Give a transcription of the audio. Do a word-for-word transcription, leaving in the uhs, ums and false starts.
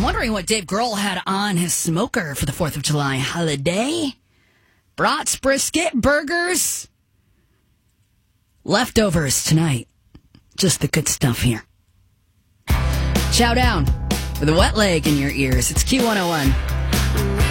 wondering what Dave Grohl had on his smoker for the fourth of July holiday. Brats, brisket, burgers, leftovers tonight. Just the good stuff here. Chow down with a wet leg in your ears. It's Q one oh one.